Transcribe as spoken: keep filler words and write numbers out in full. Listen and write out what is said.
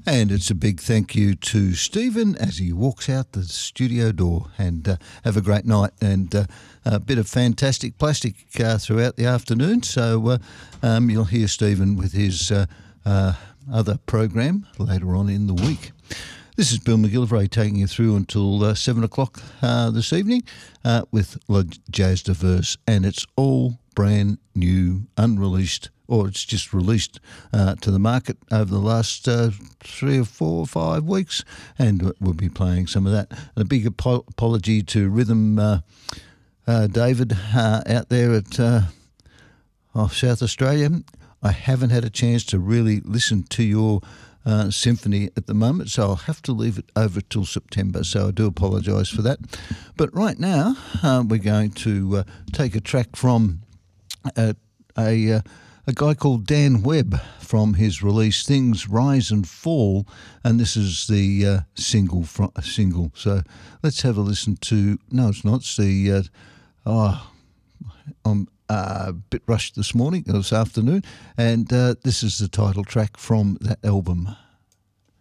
And it's a big thank you to Stephen as he walks out the studio door. And uh, have a great night, and uh, a bit of fantastic plastic uh, throughout the afternoon. So uh, um, you'll hear Stephen with his uh, uh, other program later on in the week. This is Bill McGillivray taking you through until uh, seven o'clock uh, this evening uh, with La Jazz Diverse, and it's all brand new, unreleased, or it's just released uh, to the market over the last uh, three or four or five weeks, and we'll be playing some of that. And a big apo- apology to Rhythm uh, uh, David uh, out there at uh, oh, South Australia. I haven't had a chance to really listen to your uh, symphony at the moment, so I'll have to leave it over till September, so I do apologise for that. But right now, uh, we're going to uh, take a track from a, a, uh, a guy called Dan Webb from his release Things Rise and Fall, and this is the uh, single, fr- single. So let's have a listen to, no it's not, it's the, uh, oh, I'm uh, a bit rushed this morning, or this afternoon, and uh, this is the title track from that album.